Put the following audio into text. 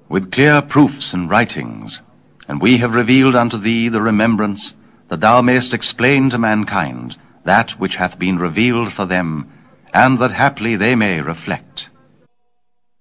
with clear proofs and writings, and we have revealed unto thee the remembrance, that thou mayest explain to mankind that which hath been revealed for them, and that haply they may reflect.